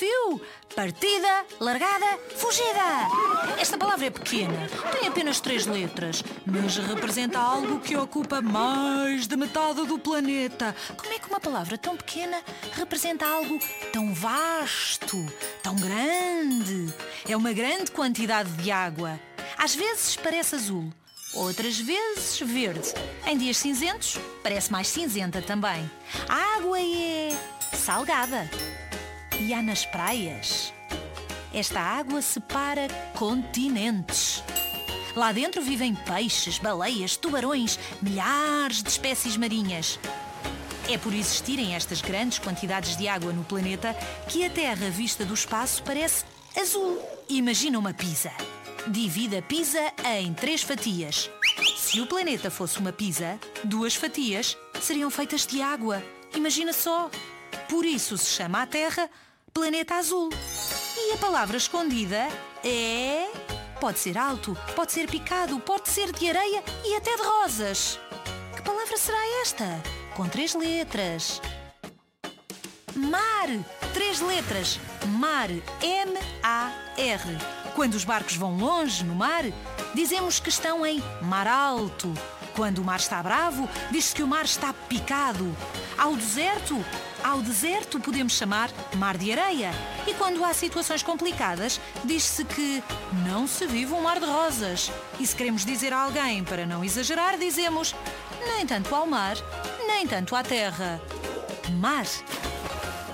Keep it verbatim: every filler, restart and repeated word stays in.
desafio. Partida, largada, fugida. Esta palavra é pequena, tem apenas três letras, mas representa algo que ocupa mais da metade do planeta. Como é que uma palavra tão pequena representa algo tão vasto, tão grande? É uma grande quantidade de água. Às vezes parece azul, outras vezes verde. Em dias cinzentos, parece mais cinzenta também. A água é salgada. E há nas praias. Esta água separa continentes. Lá dentro vivem peixes, baleias, tubarões, milhares de espécies marinhas. É por existirem estas grandes quantidades de água no planeta que a Terra, vista do espaço, parece azul. Imagina uma pizza. Divide a pizza em três fatias. Se o planeta fosse uma pizza, duas fatias seriam feitas de água. Imagina só. Por isso se chama a Terra planeta azul. E a palavra escondida é... Pode ser alto, pode ser picado, pode ser de areia e até de rosas. Que palavra será esta? Com três letras. Mar. Três letras. Mar. M A R. Quando os barcos vão longe no mar, dizemos que estão em mar alto. Quando o mar está bravo, diz-se que o mar está picado. Ao deserto, ao deserto podemos chamar mar de areia. E quando há situações complicadas, diz-se que não se vive um mar de rosas. E se queremos dizer a alguém para não exagerar, dizemos nem tanto ao mar, nem tanto à terra. Mar.